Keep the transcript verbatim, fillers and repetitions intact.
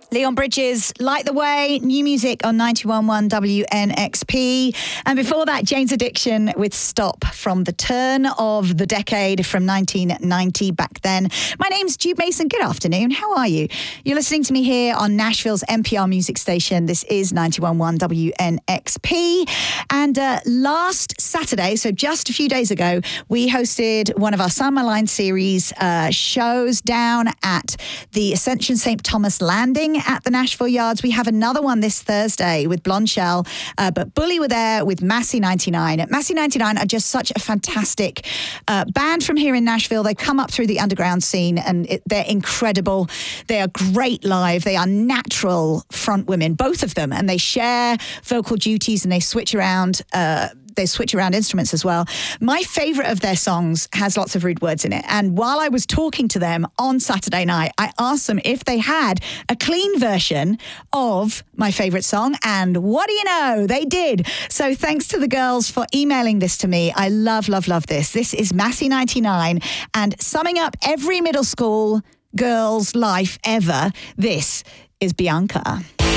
Leon Bridges, Light the Way, new music on ninety-one point one W N X P. And before that, Jane's Addiction with Stop from the turn of the decade from nineteen ninety back then. My name's Jude Mason. Good afternoon. How are you? You're listening to me here on Nashville's N P R music station. This is ninety-one point one W N X P. And uh, last Saturday, so just a few days ago, we hosted one of our Summer Line series uh, shows down at the Ascension Saint Thomas Landing at the Nashville Yards. We have another one this Thursday with Blonde Shell, uh, but Bully were there with Massey ninety-nine. Massey ninety-nine are just such a fantastic uh, band from here in Nashville. They come up through the underground scene and it, they're incredible. They are great live. They are natural front women, both of them, and they share vocal duties and they switch around uh, They switch around instruments as well. My favourite of their songs has lots of rude words in it. And while I was talking to them on Saturday night, I asked them if they had a clean version of my favourite song. And what do you know? They did. So thanks to the girls for emailing this to me. I love, love, love this. This is Massey ninety-nine. And summing up every middle school girl's life ever, this is Bianca.